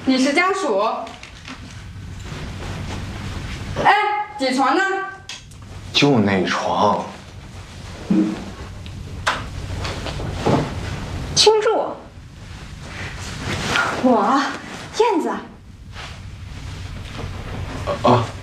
你是家属。哎，几床呢？ 就那床。 倾注。我，燕子。 啊。